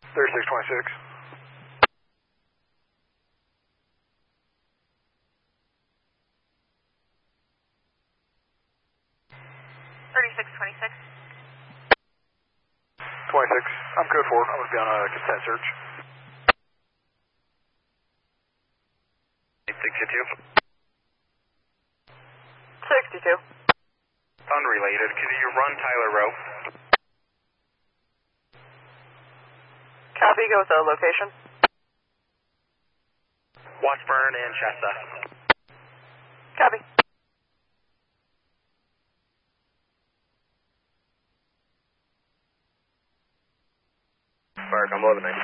3626. I'm code 4. I'm going to be on a consent search. 62. Unrelated. Could you run Tyler Rowe? Copy, go with the location. Washburn and Shasta. Copy. Fire, come below the 19.